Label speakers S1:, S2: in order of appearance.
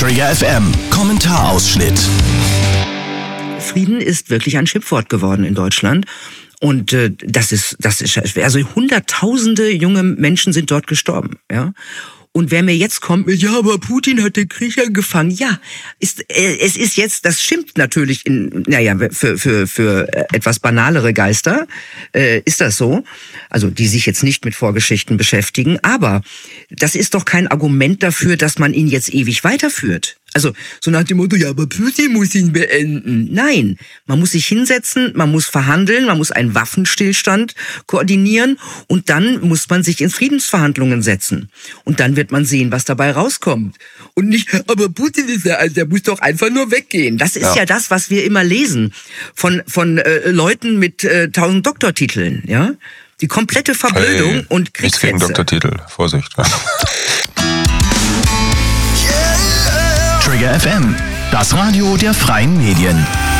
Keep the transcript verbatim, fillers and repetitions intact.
S1: Trigger F M, Kommentarausschnitt.
S2: Frieden ist wirklich ein Schimpfwort geworden in Deutschland. Und äh, das ist, das ist, also hunderttausende junge Menschen sind dort gestorben, ja. Und wer mir jetzt kommt mit, ja, aber Putin hat den Krieg angefangen, ja, ist, äh, es ist jetzt, das stimmt natürlich in, naja, für, für, für etwas banalere Geister, äh, ist das so. Also, die sich jetzt nicht mit Vorgeschichten beschäftigen. Aber das ist doch kein Argument dafür, dass man ihn jetzt ewig weiterführt. Also, so nach dem Motto, ja, aber Putin muss ihn beenden. Nein, man muss sich hinsetzen, man muss verhandeln, man muss einen Waffenstillstand koordinieren und dann muss man sich in Friedensverhandlungen setzen. Und dann wird man sehen, was dabei rauskommt. Und nicht, aber Putin ist ja, also der muss doch einfach nur weggehen. Das ist ja, ja das, was wir immer lesen von, von äh, Leuten mit äh, tausend Doktortiteln, ja. Die komplette Verblödung hey, und Kriegshetze.
S3: Nichts gegen Doktortitel, Vorsicht.
S1: Trigger F M, das Radio der freien Medien.